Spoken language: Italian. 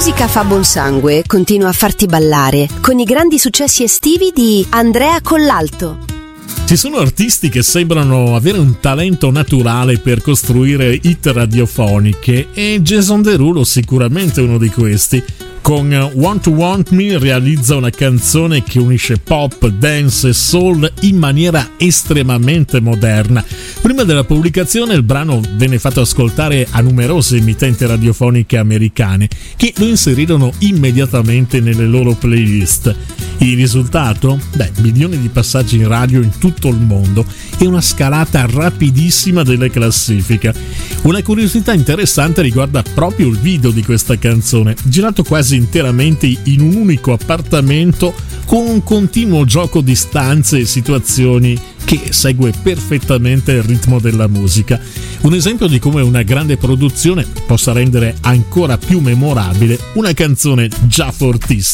musica fa buon sangue, continua a farti ballare con i grandi successi estivi di Andrea Collalto. Ci sono artisti che sembrano avere un talento naturale per costruire hit radiofoniche e Jason Derulo sicuramente è uno di questi. Con Want to Want Me realizza una canzone che unisce pop, dance e soul in maniera estremamente moderna. Prima della pubblicazione il brano venne fatto ascoltare a numerose emittenti radiofoniche americane che lo inserirono immediatamente nelle loro playlist. Il risultato? Milioni di passaggi in radio in tutto il mondo e una scalata rapidissima delle classifiche. Una curiosità interessante riguarda proprio il video di questa canzone, girato quasi interamente in un unico appartamento con un continuo gioco di stanze e situazioni che segue perfettamente il ritmo della musica. Un esempio di come una grande produzione possa rendere ancora più memorabile una canzone già fortissima.